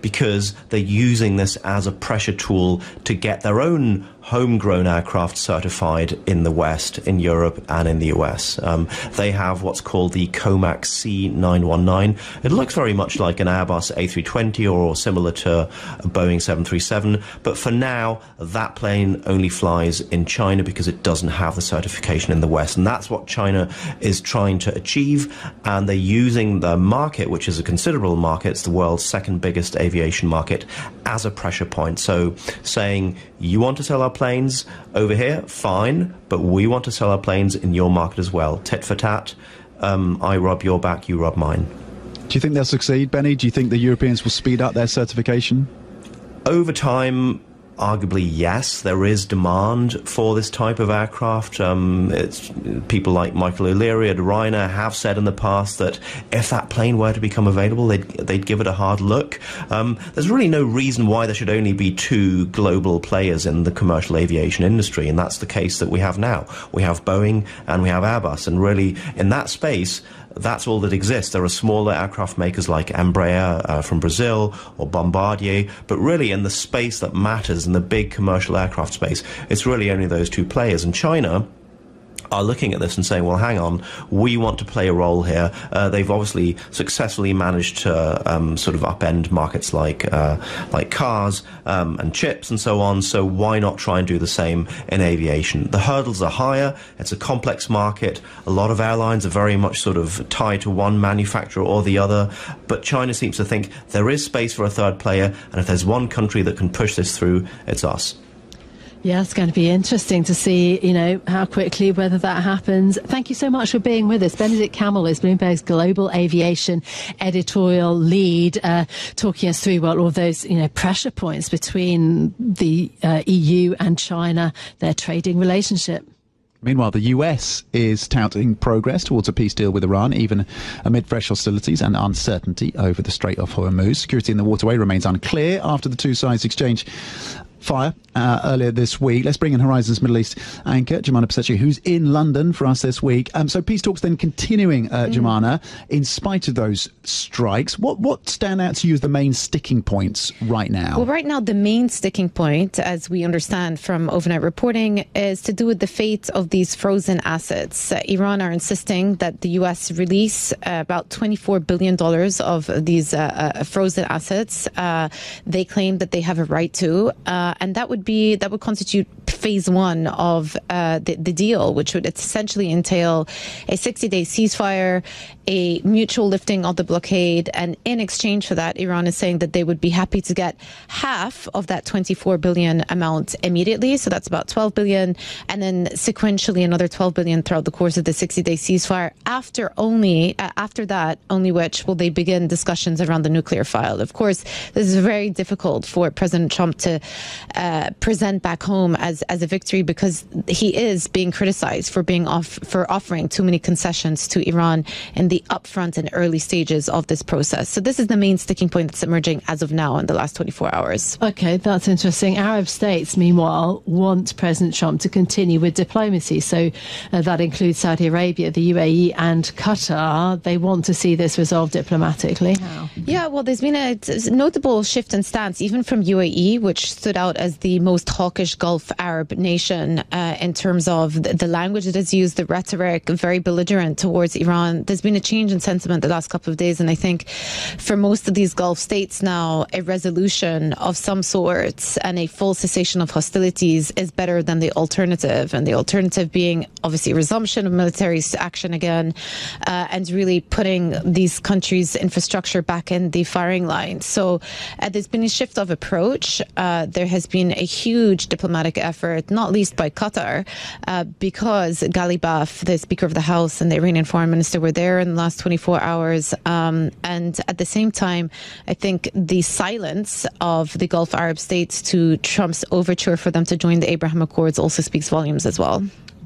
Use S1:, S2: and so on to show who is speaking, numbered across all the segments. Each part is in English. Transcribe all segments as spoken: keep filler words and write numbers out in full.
S1: because they're using this as a pressure tool to get their own homegrown aircraft certified in the West, in Europe, and in the U S. Um, they have what's called the COMAC C nine one nine. It looks very much like an Airbus A three twenty or similar to a Boeing seven thirty-seven, but for now, that plane only flies in China because it doesn't have the certification in the West, and that's what China is trying to achieve, and they're using the market, which is a considerable market, it's the world's second biggest aviation market, as a pressure point. So saying, you want to sell our planes over here, fine, but we want to sell our planes in your market as well. Tit for tat, um, I rob your back, you rob mine.
S2: Do you think they'll succeed, Benny? Do you think the Europeans will speed up their certification?
S1: Over time, arguably, yes, there is demand for this type of aircraft. Um, it's, people like Michael O'Leary at Ryanair have said in the past that if that plane were to become available, they'd, they'd give it a hard look. Um, there's really no reason why there should only be two global players in the commercial aviation industry, and that's the case that we have now. We have Boeing and we have Airbus, and really, in that space, that's all that exists. There are smaller aircraft makers like Embraer uh, from Brazil or Bombardier, but really in the space that matters, in the big commercial aircraft space, it's really only those two players. And China are looking at this and saying, well, hang on, we want to play a role here. Uh, they've obviously successfully managed to um, sort of upend markets like uh, like cars um, and chips and so on, so why not try and do the same in aviation? The hurdles are higher, it's a complex market, a lot of airlines are very much sort of tied to one manufacturer or the other, but China seems to think there is space for a third player, and if there's one country that can push this through, it's us.
S3: Yeah, it's going to be interesting to see, you know, how quickly, whether that happens. Thank you so much for being with us. Benedict Campbell is Bloomberg's global aviation editorial lead, uh, talking us through, well, all those, you know, pressure points between the uh, E U and China, their trading relationship.
S2: Meanwhile, the U S is touting progress towards a peace deal with Iran, even amid fresh hostilities and uncertainty over the Strait of Hormuz. Security in the waterway remains unclear after the two sides exchange fire uh, earlier this week. Let's bring in Horizons Middle East anchor Jemana Pasechi, who's in London for us this week. Um, so peace talks then continuing, uh, mm. Jemana, in spite of those strikes. What what stand out to you as the main sticking points right now?
S4: Well, right now, the main sticking point, as we understand from overnight reporting, is to do with the fate of these frozen assets. Uh, Iran are insisting that the U S release uh, about twenty-four billion dollars of these uh, uh, frozen assets. Uh, they claim that they have a right to. Uh, And that would be that would constitute phase one of uh, the, the deal, which would essentially entail a sixty-day ceasefire, a mutual lifting of the blockade, and in exchange for that, Iran is saying that they would be happy to get half of that twenty-four billion amount immediately. So that's about twelve billion, and then sequentially another twelve billion throughout the course of the sixty-day ceasefire. After only uh, after that, only which will they begin discussions around the nuclear file. Of course, this is very difficult for President Trump to Uh, present back home as as a victory, because he is being criticized for being off for offering too many concessions to Iran in the upfront and early stages of this process. So this is the main sticking point that's emerging as of now in the last twenty-four hours.
S3: Okay, that's interesting. Arab states, meanwhile, want President Trump to continue with diplomacy. So uh, that includes Saudi Arabia, the U A E, and Qatar. They want to see this resolved diplomatically. How?
S4: Yeah, well, there's been a, a notable shift in stance, even from U A E, which stood out as the most hawkish Gulf Arab nation uh, in terms of the, the language that is used, the rhetoric, very belligerent towards Iran. There's been a change in sentiment the last couple of days, and I think for most of these Gulf states now, a resolution of some sorts and a full cessation of hostilities is better than the alternative, and the alternative being obviously resumption of military action again, uh, and really putting these countries' infrastructure back in the firing line. So uh, there's been a shift of approach. Uh, there has been a huge diplomatic effort, not least by Qatar, uh, because Ghalibaf, the Speaker of the House, and the Iranian Foreign Minister were there in the last twenty-four hours. Um, and at the same time, I think the silence of the Gulf Arab states to Trump's overture for them to join the Abraham Accords also speaks volumes as well.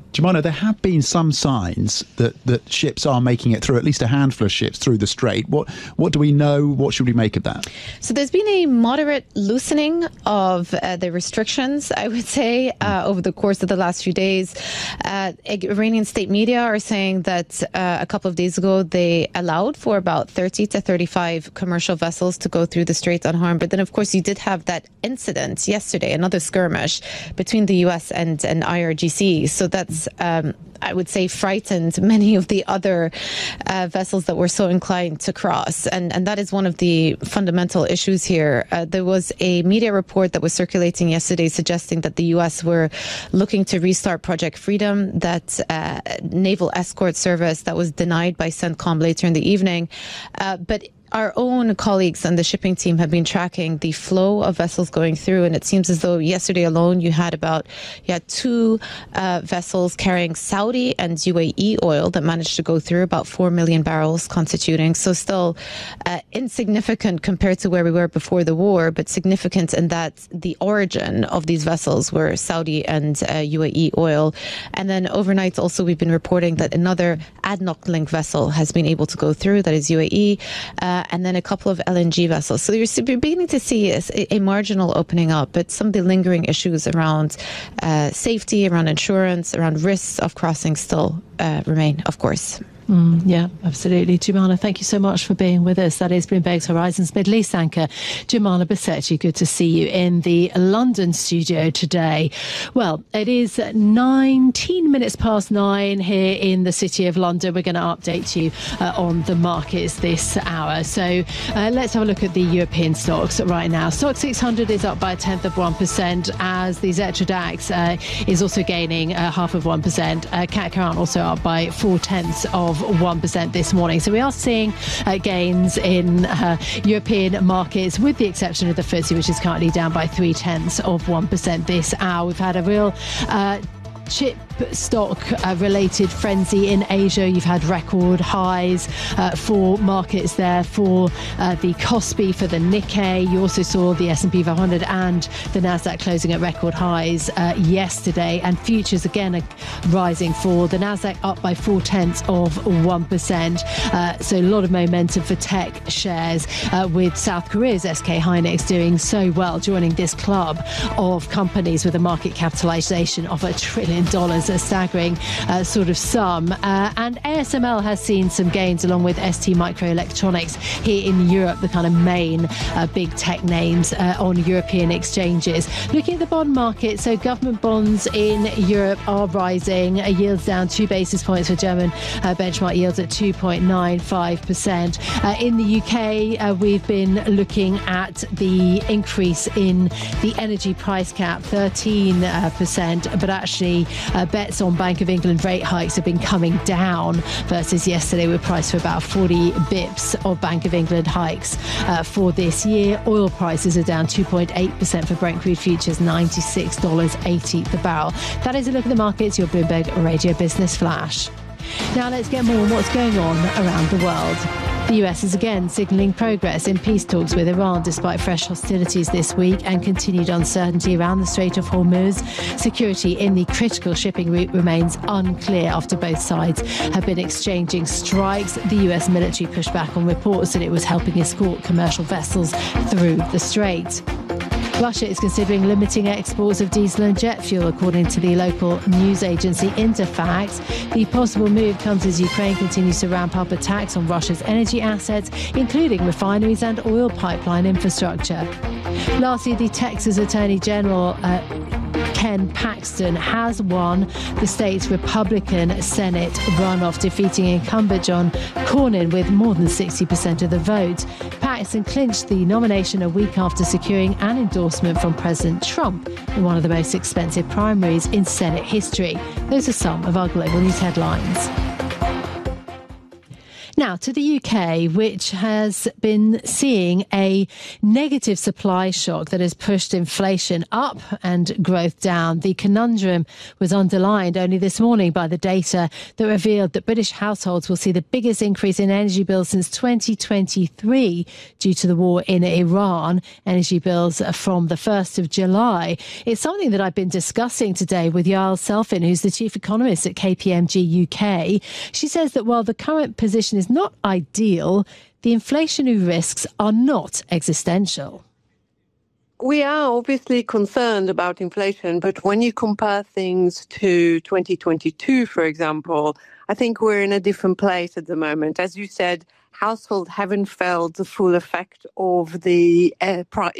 S2: Jemana, there have been some signs that, that ships are making it through, at least a handful of ships through the strait. What what do we know? What should we make of that?
S4: So there's been a moderate loosening of uh, the restrictions, I would say, uh, over the course of the last few days. Uh, Iranian state media are saying that uh, a couple of days ago they allowed for about thirty to thirty-five commercial vessels to go through the strait unharmed. But then, of course, you did have that incident yesterday, another skirmish between the U S and, and I R G C. So that's Um, I would say frightened many of the other uh, vessels that were so inclined to cross. And, and that is one of the fundamental issues here. Uh, there was a media report that was circulating yesterday suggesting that the U S were looking to restart Project Freedom, that uh, naval escort service that was denied by CENTCOM later in the evening. Uh, but our own colleagues and the shipping team have been tracking the flow of vessels going through, and it seems as though yesterday alone you had about you had two uh, vessels carrying Saudi and U A E oil that managed to go through, about four million barrels constituting. So still uh, insignificant compared to where we were before the war, but significant in that the origin of these vessels were Saudi and uh, U A E oil. And then overnight also we've been reporting that another A D N O C link vessel has been able to go through, that is U A E. Uh, and then a couple of L N G vessels. So you're beginning to see a, a marginal opening up, but some of the lingering issues around uh, safety, around insurance, around risks of crossing still uh, remain, of course.
S3: Mm, yeah, absolutely. Jemana, thank you so much for being with us. That is Bloomberg's Horizons Middle East anchor, Jemana Besetti. Good to see you in the London studio today. Well, it is nineteen minutes past nine here in the City of London. We're going to update you uh, on the markets this hour. So uh, let's have a look at the European stocks right now. Stock six hundred is up by a tenth of one percent as the Xetra DAX uh, is also gaining uh, half of one percent. Uh, C A C Current also up by four tenths of one percent this morning. So we are seeing uh, gains in uh, European markets, with the exception of the F T S E, which is currently down by three tenths of one percent this hour. We've had a real uh, chip stock uh, related frenzy in Asia. You've had record highs uh, for markets there, for uh, the Kospi, for the Nikkei. You also saw the S and P five hundred and the Nasdaq closing at record highs uh, yesterday, and futures again are rising for the Nasdaq, up by four tenths of one percent. Uh, so a lot of momentum for tech shares, uh, with South Korea's S K Hynix doing so well, joining this club of companies with a market capitalization of a trillion dollars, a staggering uh, sort of sum. Uh, and A S M L has seen some gains along with S T Microelectronics here in Europe, the kind of main uh, big tech names uh, on European exchanges. Looking at the bond market, so government bonds in Europe are rising. Uh, yields down two basis points for German uh, benchmark yields at two point nine five percent. Uh, in the U K, uh, we've been looking at the increase in the energy price cap, thirteen percent, but actually uh, bets on Bank of England rate hikes have been coming down versus yesterday. We're priced for about forty bips of Bank of England hikes uh, for this year. Oil prices are down two point eight percent for Brent crude futures, ninety-six dollars eighty the barrel. That is a look at the markets, your Bloomberg Radio Business Flash. Now let's get more on what's going on around the world. The U S is again signalling progress in peace talks with Iran despite fresh hostilities this week and continued uncertainty around the Strait of Hormuz. Security in the critical shipping route remains unclear after both sides have been exchanging strikes. The U S military pushed back on reports that it was helping escort commercial vessels through the strait. Russia is considering limiting exports of diesel and jet fuel, according to the local news agency Interfax. The possible move comes as Ukraine continues to ramp up attacks on Russia's energy assets, including refineries and oil pipeline infrastructure. Lastly, the Texas Attorney General uh, Ken Paxton has won the state's Republican Senate runoff, defeating incumbent John Cornyn with more than sixty percent of the vote. Paxton clinched the nomination a week after securing an endorsement from President Trump in one of the most expensive primaries in Senate history. Those are some of our global news headlines. Now, to the U K, which has been seeing a negative supply shock that has pushed inflation up and growth down. The conundrum was underlined only this morning by the data that revealed that British households will see the biggest increase in energy bills since twenty twenty-three due to the war in Iran. Energy bills from the first of July. It's something that I've been discussing today with Yael Selfin, who's the chief economist at K P M G U K. She says that while the current position is not ideal, the inflationary risks are not existential.
S5: We are obviously concerned about inflation, but when you compare things to twenty twenty-two, for example, I think we're in a different place at the moment. As you said, households haven't felt the full effect of the uh,